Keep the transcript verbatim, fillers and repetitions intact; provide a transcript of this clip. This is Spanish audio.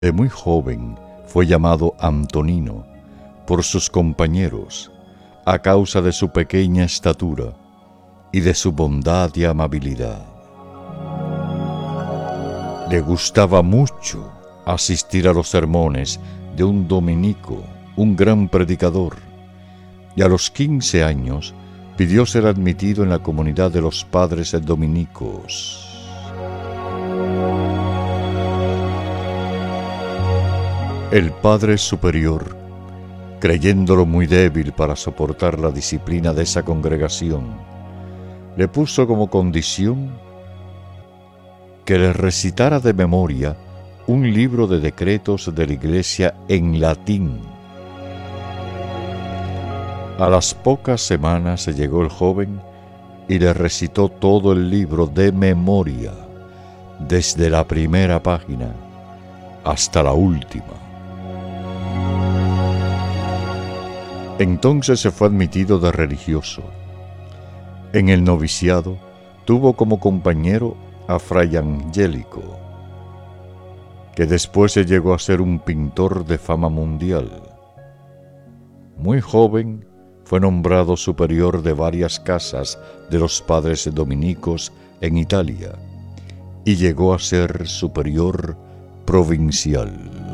De muy joven fue llamado Antonino por sus compañeros a causa de su pequeña estatura y de su bondad y amabilidad. Le gustaba mucho asistir a los sermones de un dominico, un gran predicador, y a los quince años pidió ser admitido en la comunidad de los padres dominicos. El padre superior, creyéndolo muy débil para soportar la disciplina de esa congregación, le puso como condición que le recitara de memoria un libro de decretos de la iglesia en latín. A las pocas semanas se llegó el joven y le recitó todo el libro de memoria, desde la primera página hasta la última. Entonces se fue admitido de religioso. En el noviciado tuvo como compañero a Fray Angélico, que después se llegó a ser un pintor de fama mundial. Muy joven fue nombrado superior de varias casas de los padres dominicos en Italia y llegó a ser superior provincial.